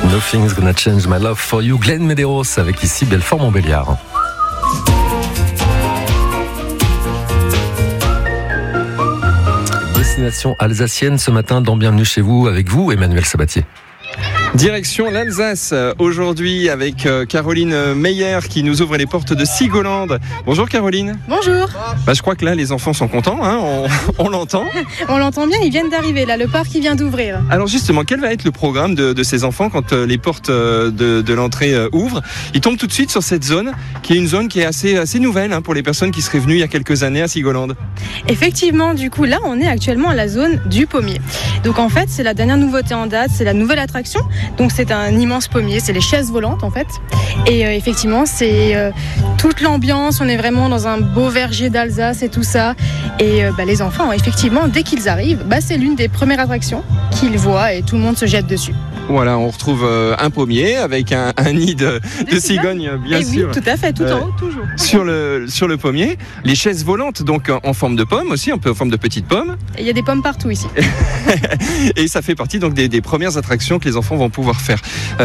Nothing's Gonna Change My Love For You, Glenn Medeiros avec ici Belfort-Montbéliard. Destination alsacienne ce matin dans Bienvenue chez vous avec vous, Emmanuel Sabatier. Direction l'Alsace, aujourd'hui avec Caroline Meyer qui nous ouvre les portes de Sigolande. Bonjour Caroline. Bonjour. Je crois que là les enfants sont contents, hein, on l'entend. On l'entend bien, ils viennent d'arriver là, le parc il vient d'ouvrir. Alors justement, quel va être le programme de ces enfants quand les portes de l'entrée ouvrent? Ils tombent tout de suite sur cette zone qui est une zone qui est assez nouvelle pour les personnes qui seraient venues il y a quelques années à Sigolande. Effectivement, du coup là on est actuellement à la zone du pommier. Donc en fait c'est la dernière nouveauté en date, c'est la nouvelle attraction. Donc c'est un immense pommier, c'est les chaises volantes en fait. Et effectivement c'est toute l'ambiance, on est vraiment dans un beau verger d'Alsace et tout ça. Et les enfants effectivement dès qu'ils arrivent, c'est l'une des premières attractions qu'ils voient et tout le monde se jette dessus. Voilà, on retrouve un pommier avec un nid de cigogne bien sûr. Oui, tout à fait, tout en haut toujours. Sur le pommier, les chaises volantes donc en forme de pomme aussi, un peu en forme de petites pommes. Et il y a des pommes partout ici. Et ça fait partie donc des premières attractions que les enfants vont pouvoir faire.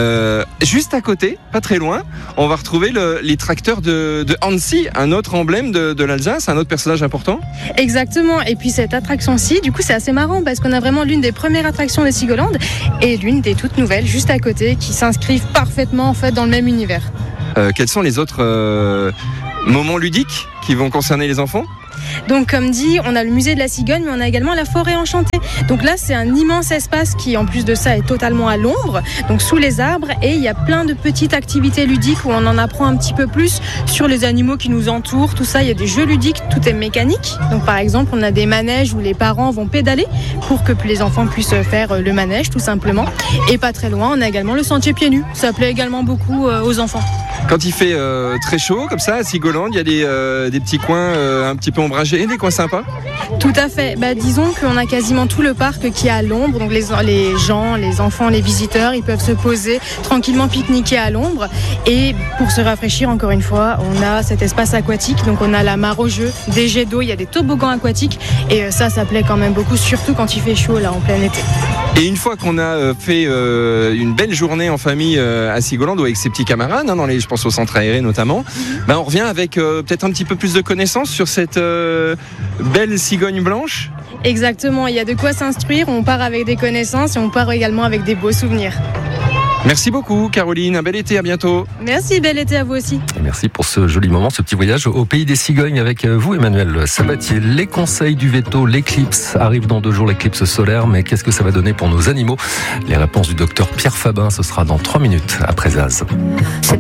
Juste à côté, pas très loin, on va retrouver les tracteurs de Hansi, un autre emblème de l'Alsace, un autre personnage important. Exactement, et puis cette attraction-ci, du coup c'est assez marrant parce qu'on a vraiment l'une des premières attractions de Sigolande et l'une des toutes nouvelles juste à côté qui s'inscrivent parfaitement en fait dans le même univers. Quels sont les autres moments ludiques qui vont concerner les enfants ? Donc comme dit, on a le musée de la cigogne, mais on a également la forêt enchantée. Donc là, c'est un immense espace qui, en plus de ça, est totalement à l'ombre, donc sous les arbres. Et il y a plein de petites activités ludiques où on en apprend un petit peu plus sur les animaux qui nous entourent. Tout ça, il y a des jeux ludiques, tout est mécanique. Donc par exemple, on a des manèges où les parents vont pédaler pour que les enfants puissent faire le manège, tout simplement. Et pas très loin, on a également le sentier pieds nus. Ça plaît également beaucoup aux enfants. Quand il fait très chaud, comme ça, à Sigolande, il y a des petits coins un petit peu ombragés, des coins sympas. Tout à fait. Disons qu'on a quasiment tout le parc qui est à l'ombre. Donc les gens, les enfants, les visiteurs, ils peuvent se poser tranquillement, pique-niquer à l'ombre. Et pour se rafraîchir, encore une fois, on a cet espace aquatique. Donc on a la mare aux jeux, des jets d'eau, il y a des toboggans aquatiques. Et ça plaît quand même beaucoup, surtout quand il fait chaud là en plein été. Et une fois qu'on a fait une belle journée en famille à Sigolande ou avec ses petits camarades, je pense au centre aéré notamment, on revient avec peut-être un petit peu plus de connaissances sur cette belle cigogne blanche. Exactement, il y a de quoi s'instruire, on part avec des connaissances et on part également avec des beaux souvenirs. Merci beaucoup Caroline, un bel été, à bientôt. Merci, bel été à vous aussi. Et merci pour ce joli moment, ce petit voyage au pays des cigognes avec vous Emmanuel Sabatier. Les conseils du veto, l'éclipse arrive dans 2 jours, l'éclipse solaire, mais qu'est-ce que ça va donner pour nos animaux? Les réponses du docteur Pierre Fabin, ce sera dans 3 minutes après Zaz.